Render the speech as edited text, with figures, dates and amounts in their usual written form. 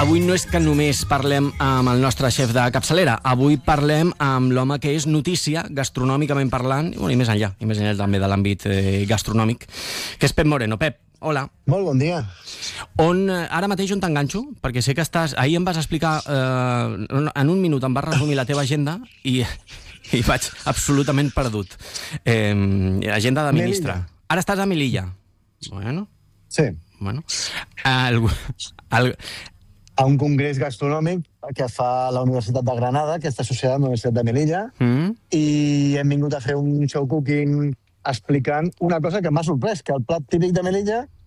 Avui no és que només parlem amb el nostre xef de capçalera, avui parlem amb l'home que és notícia, gastronòmicament parlant, i més enllà també de l'àmbit gastronòmic, que és Pep Moreno. Pep, hola. Molt bon dia. Ara mateix on t'enganxo? Perquè sé que estàs... Ahir em vas explicar, en un minut em vas resumir la teva agenda i vaig absolutament perdut. Agenda de ministre. Ara estàs a Melilla. Bueno. Sí. Bueno. A un congrés gastronòmic que fa la Universitat de Granada, que està associada amb la Universitat de Melilla, i hem vingut a fer un show cooking explicant una cosa que m'ha sorprès, que el plat típic de Melilla